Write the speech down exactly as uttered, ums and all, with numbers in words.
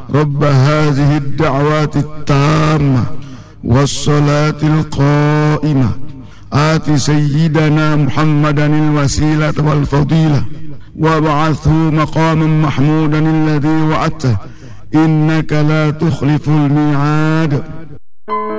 رب هذه الدعوات التامة والصلاة القائمة آت سيدنا محمدا الوسيلة والفضيلة وابعثه مقاما محمودا الذي وعدته إنك لا تخلف الميعاد.